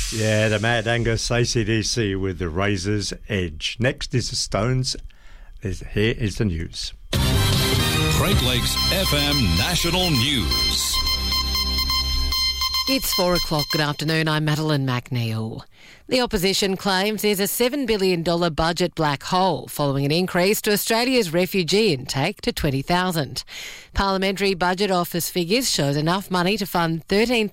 Yeah, the Mad Angus AC/DC with the Razor's Edge. Next is the Stones. Here is the news. Great Lakes FM National News. It's 4 o'clock. Good afternoon. I'm Madeline McNeil. The opposition claims there's a $7 billion budget black hole following an increase to Australia's refugee intake to 20,000. Parliamentary Budget Office figures shows enough money to fund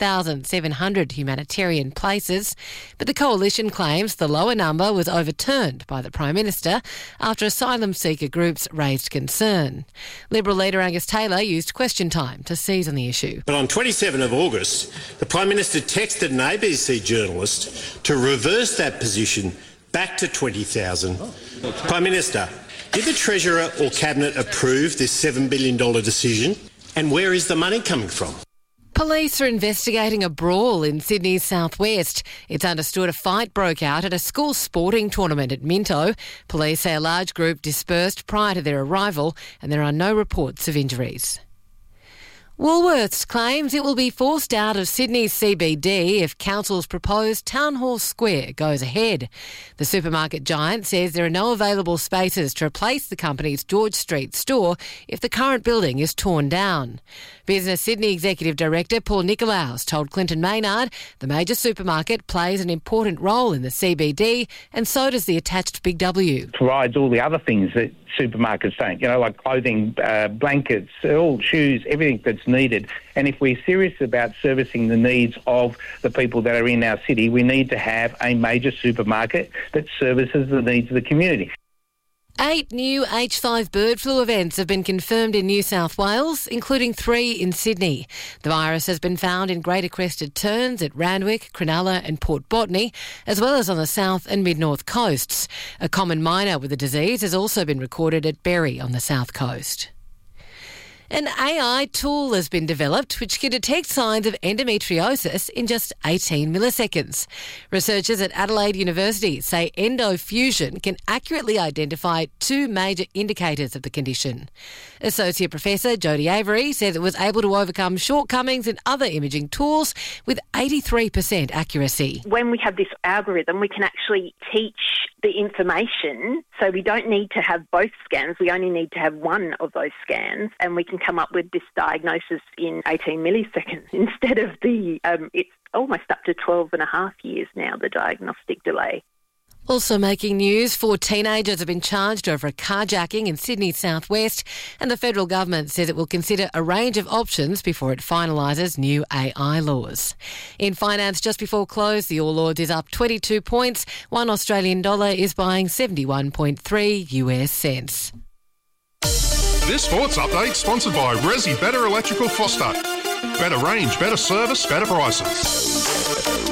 13,700 humanitarian places, but the coalition claims the lower number was overturned by the Prime Minister after asylum seeker groups raised concern. Liberal leader Angus Taylor used question time to seize on the issue. But on 27 of August, the Prime Minister texted an ABC journalist to reverse that position back to 20,000. Prime Minister, did the Treasurer or Cabinet approve this $7 billion decision? And where is the money coming from? Police are investigating a brawl in Sydney's southwest. It's understood a fight broke out at a school sporting tournament at Minto. Police say a large group dispersed prior to their arrival and there are no reports of injuries. Woolworths claims it will be forced out of Sydney's CBD if Council's proposed Town Hall Square goes ahead. The supermarket giant says there are no available spaces to replace the company's George Street store if the current building is torn down. Business Sydney Executive Director Paul Nicolaus told Clinton Maynard the major supermarket plays an important role in the CBD and so does the attached Big W. Provides all the other things that supermarkets don't, like clothing, blankets, all shoes, everything that's needed. And if we're serious about servicing the needs of the people that are in our city, we need to have a major supermarket that services the needs of the community. 8 new H5 bird flu events have been confirmed in New South Wales, including 3 in Sydney. The virus has been found in Greater Crested Terns at Randwick, Cronulla and Port Botany, as well as on the south and mid-north coasts. A common minor with the disease has also been recorded at Berry on the south coast. An AI tool has been developed which can detect signs of endometriosis in just 18 milliseconds. Researchers at Adelaide University say EndoFusion can accurately identify 2 major indicators of the condition. Associate Professor Jodie Avery says it was able to overcome shortcomings in other imaging tools with 83% accuracy. When we have this algorithm, we can actually teach the information, so we don't need to have both scans, we only need to have one of those scans, and we can come up with this diagnosis in 18 milliseconds instead of it's almost up to 12 and a half years now, the diagnostic delay. Also making news, 4 teenagers have been charged over a carjacking in Sydney's southwest, and the federal government says it will consider a range of options before it finalises new AI laws. In finance, just before close, the All Ords is up 22 points. $1 Australian dollar is buying 71.3 US cents. This sports update sponsored by Resi Better Electrical Foster. Better range, better service, better prices.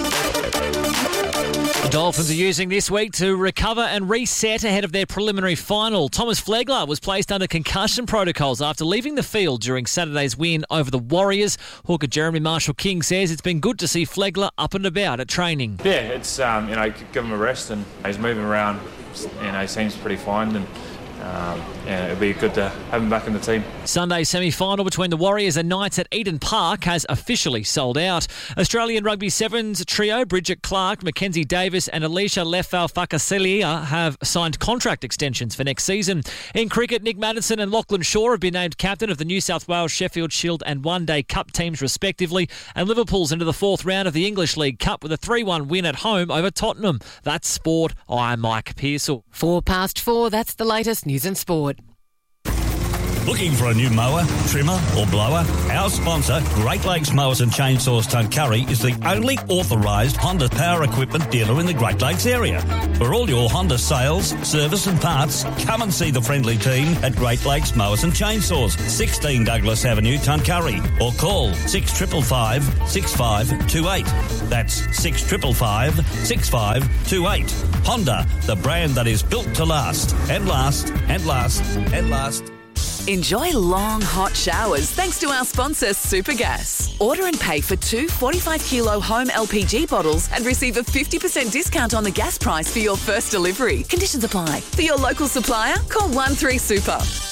The Dolphins are using this week to recover and reset ahead of their preliminary final. Thomas Flegler was placed under concussion protocols after leaving the field during Saturday's win over the Warriors. Hooker Jeremy Marshall-King says it's been good to see Flegler up and about at training. Yeah, it's, give him a rest and he's moving around, he seems pretty fine and it'll be good to have him back in the team. Sunday's semi-final between the Warriors and Knights at Eden Park has officially sold out. Australian Rugby Sevens trio Bridget Clark, Mackenzie Davis and Alicia Lefau-Fakaselia have signed contract extensions for next season. In cricket, Nick Maddison and Lachlan Shaw have been named captain of the New South Wales Sheffield Shield and One Day Cup teams respectively, and Liverpool's into the 4th round of the English League Cup with a 3-1 win at home over Tottenham. That's sport. I'm Mike Pearsall. 4:04, that's the latest news and sport. Looking for a new mower, trimmer or blower? Our sponsor, Great Lakes Mowers and Chainsaws Tuncurry, is the only authorised Honda power equipment dealer in the Great Lakes area. For all your Honda sales, service and parts, come and see the friendly team at Great Lakes Mowers and Chainsaws, 16 Douglas Avenue, Tuncurry, or call 6555 6528. That's 6555 6528. Honda, the brand that is built to last and last and last and last. Enjoy long, hot showers thanks to our sponsor, Supergas. Order and pay for 2 45-kilo home LPG bottles and receive a 50% discount on the gas price for your first delivery. Conditions apply. For your local supplier, call 13-SUPER.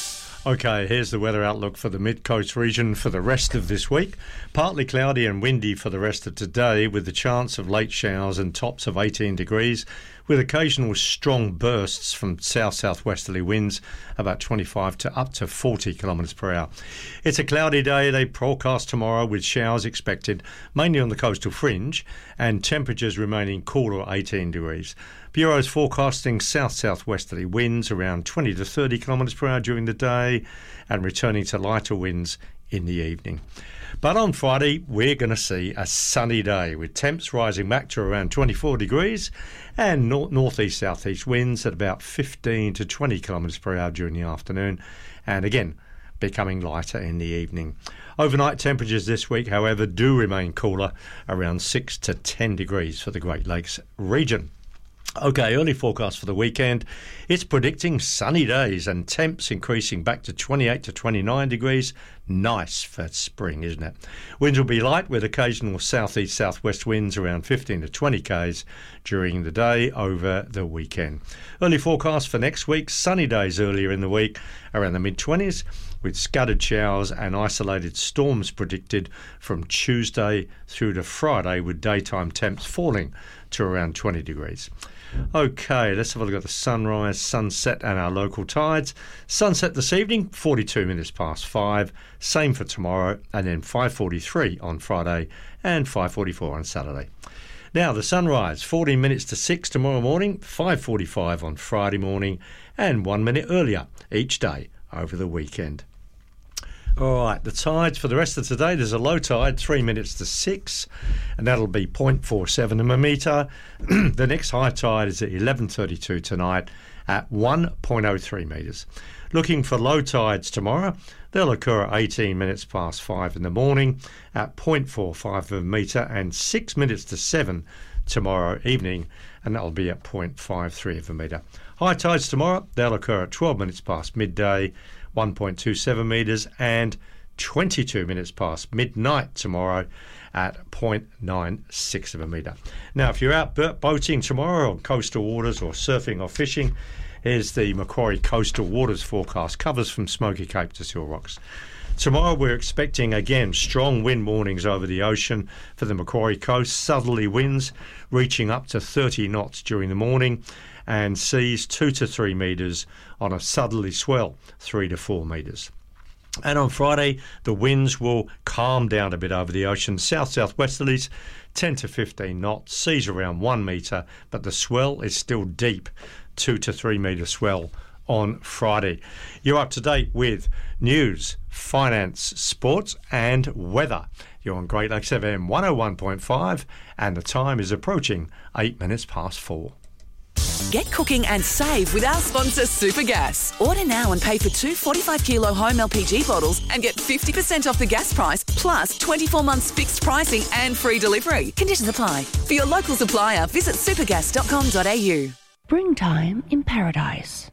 Okay, here's the weather outlook for the mid-coast region for the rest of this week. Partly cloudy and windy for the rest of today, with the chance of late showers and tops of 18 degrees, with occasional strong bursts from south-southwesterly winds, about 25 to up to 40 kilometres per hour. It's a cloudy day. They forecast tomorrow with showers expected, mainly on the coastal fringe, and temperatures remaining cool or 18 degrees. Bureau's forecasting south-southwesterly winds around 20 to 30 kilometres per hour during the day and returning to lighter winds in the evening. But on Friday, we're going to see a sunny day with temps rising back to around 24 degrees and northeast-southeast winds at about 15 to 20 kilometres per hour during the afternoon, and again, becoming lighter in the evening. Overnight temperatures this week, however, do remain cooler, around 6 to 10 degrees for the Great Lakes region. Okay, early forecast for the weekend. It's predicting sunny days and temps increasing back to 28 to 29 degrees. Nice for spring, isn't it? Winds will be light with occasional southeast-southwest winds around 15 to 20 k's during the day over the weekend. Early forecast for next week. Sunny days earlier in the week around the mid-20s with scattered showers and isolated storms predicted from Tuesday through to Friday, with daytime temps falling to around 20 degrees. Okay, let's have a look at the sunrise, sunset and our local tides. Sunset this evening, 42 minutes past 5. Same for tomorrow, and then 5:43 on Friday and 5:44 on Saturday. Now, the sunrise, 14 minutes to 6 tomorrow morning, 5:45 on Friday morning, and 1 minute earlier each day over the weekend. All right, the tides for the rest of today, there's a low tide, 3 minutes to 6, and that'll be 0.47 of a metre. The next high tide is at 11:32 tonight at 1.03 metres. Looking for low tides tomorrow, they'll occur at 18 minutes past 5 in the morning at 0.45 of a metre, and 6 minutes to 7 tomorrow evening, and that'll be at 0.53 of a metre. High tides tomorrow, they'll occur at 12 minutes past midday, 1.27 metres, and 22 minutes past midnight tomorrow at 0.96 of a metre. Now, if you're out boating tomorrow on coastal waters or surfing or fishing, here's the Macquarie Coastal Waters forecast. Covers from Smoky Cape to Seal Rocks. Tomorrow we're expecting, again, strong wind warnings over the ocean for the Macquarie coast. Southerly winds reaching up to 30 knots during the morning, and seas 2 to 3 metres on a southerly swell, 3 to 4 metres. And on Friday, the winds will calm down a bit over the ocean. South-southwesterlies, 10 to 15 knots, seas around 1 metre, but the swell is still deep, 2 to 3 metre swell on Friday. You're up to date with news, finance, sports and weather. You're on Great Lakes FM 101.5 and the time is approaching 8 minutes past 4. Get cooking and save with our sponsor Supergas. Order now and pay for 2 45-kilo home LPG bottles and get 50% off the gas price, plus 24 months fixed pricing and free delivery. Conditions apply. For your local supplier, visit supergas.com.au. Springtime in Paradise.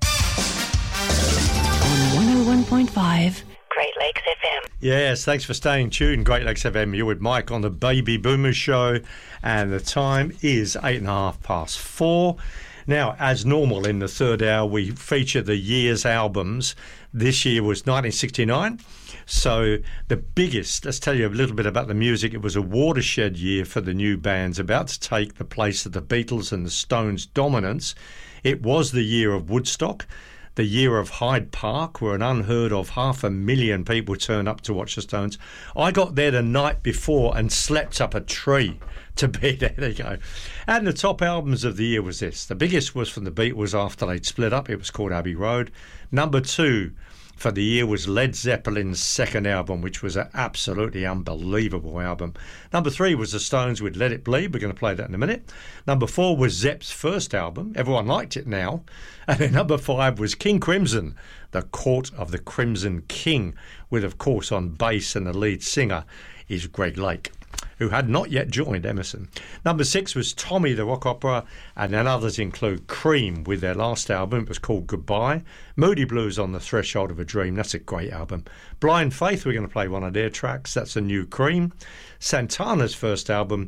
On 101.5 Great Lakes FM. Yes, thanks for staying tuned. Great Lakes FM, you're with Mike on the Baby Boomers Show, and the time is 8.5 past 4. Now, as normal in the third hour, we feature the year's albums. This year was 1969. So the biggest, let's tell you a little bit about the music. It was a watershed year for the new bands about to take the place of the Beatles and the Stones' dominance. It was the year of Woodstock, the year of Hyde Park, where an unheard of 500,000 people turned up to watch the Stones. I got there the night before and slept up a tree to be there. There you go. And the top albums of the year was this. The biggest was from the Beatles after they'd split up. It was called Abbey Road. Number 2 for the year was Led Zeppelin's second album, which was an absolutely unbelievable album. Number 3 was the Stones with Let It Bleed. We're going to play that in a minute. Number 4 was Zepp's first album. Everyone liked it now. And then number 5 was King Crimson, The Court of the Crimson King, with, of course, on bass, and the lead singer is Greg Lake, who had not yet joined Emerson. Number 6 was Tommy the Rock Opera, and then others include Cream with their last album. It was called Goodbye. Moody Blues on the Threshold of a Dream. That's a great album. Blind Faith, we're going to play one of their tracks. That's a new Cream. Santana's first album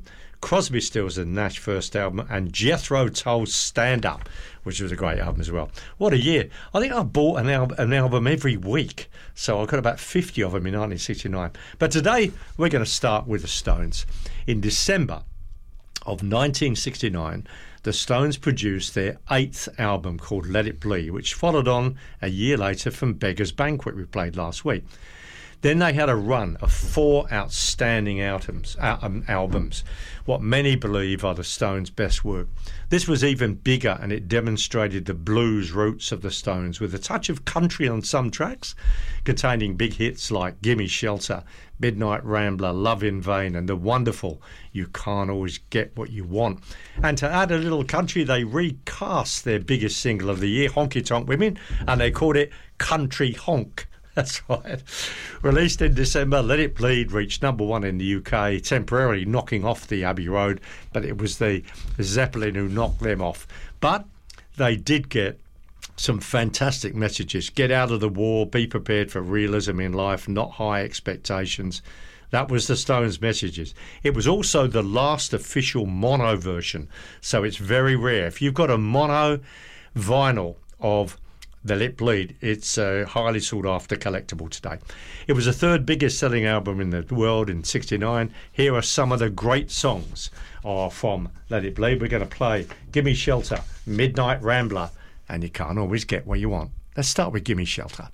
Crosby, Stills and Nash first album, and Jethro Tull's Stand Up, which was a great album as well. What a year. I think I bought an album every week, so I got about 50 of them in 1969. But today we're going to start with the Stones. In December of 1969, the Stones produced their 8th album called Let It Bleed, which followed on a year later from Beggar's Banquet we played last week. Then they had a run of 4 outstanding albums, what many believe are the Stones' best work. This was even bigger, and it demonstrated the blues roots of the Stones with a touch of country on some tracks, containing big hits like Gimme Shelter, Midnight Rambler, Love in Vain, and the wonderful You Can't Always Get What You Want. And to add a little country, they recast their biggest single of the year, Honky Tonk Women, and they called it Country Honk. That's right. Released in December, Let It Bleed reached number 1 in the UK, temporarily knocking off the Abbey Road, but it was the Zeppelin who knocked them off. But they did get some fantastic messages. Get out of the war, be prepared for realism in life, not high expectations. That was the Stones' messages. It was also the last official mono version, so it's very rare. If you've got a mono vinyl of the Let It Bleed, it's a highly sought after collectible today. It was the 3rd biggest selling album in the world in 1969. Here are some of the great songs from Let It Bleed. We're going to play Gimme Shelter, Midnight Rambler, and You Can't Always Get What You Want. Let's start with Gimme Shelter.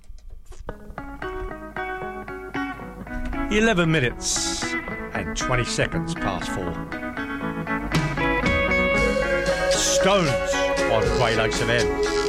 11 minutes and 20 seconds past 4. Stones on Grey Lakes FM.